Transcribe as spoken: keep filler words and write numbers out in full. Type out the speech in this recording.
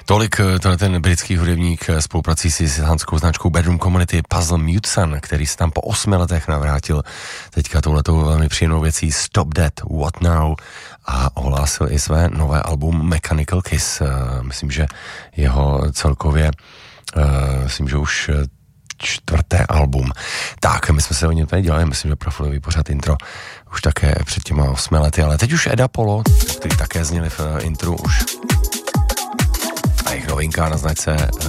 Tolik to ten britský hudebník spoluprací si s hanskou značkou Bedroom Community Puzzle Mutson, který se tam po osmi letech navrátil teďka touhletou velmi příjemnou věcí Stop That, What Now, a ohlásil i své nové album Mechanical Kiss. Myslím, že jeho celkově, myslím, že už čtvrté album. Tak, my jsme se o něm tady dělali, myslím, že profilový pořád intro už také před těma osmi lety, ale teď už Eda Polo, který také zněli v intru už. A jejich novinka na značce uh,